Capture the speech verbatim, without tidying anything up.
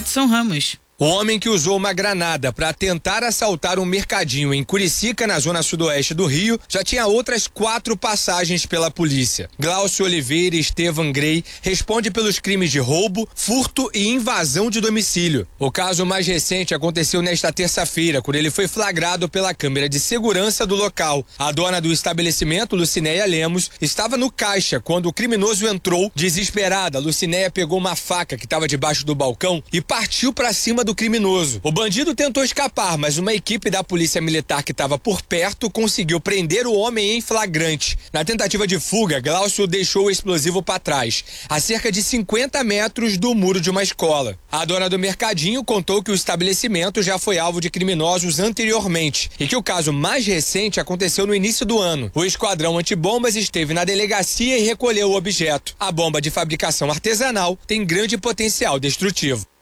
Watson Ramos. O homem que usou uma granada para tentar assaltar um mercadinho em Curicica, na zona sudoeste do Rio, já tinha outras quatro passagens pela polícia. Glaucio Oliveira Estevan Grey responde pelos crimes de roubo, furto e invasão de domicílio. O caso mais recente aconteceu nesta terça-feira, quando ele foi flagrado pela câmera de segurança do local. A dona do estabelecimento, Lucinéia Lemos, estava no caixa quando o criminoso entrou. Desesperada, Lucinéia pegou uma faca que estava debaixo do balcão e partiu para cima do do criminoso. O bandido tentou escapar, mas uma equipe da polícia militar que estava por perto conseguiu prender o homem em flagrante. Na tentativa de fuga, Glaucio deixou o explosivo para trás, a cerca de cinquenta metros do muro de uma escola. A dona do mercadinho contou que o estabelecimento já foi alvo de criminosos anteriormente e que o caso mais recente aconteceu no início do ano. O esquadrão antibombas esteve na delegacia e recolheu o objeto. A bomba de fabricação artesanal tem grande potencial destrutivo.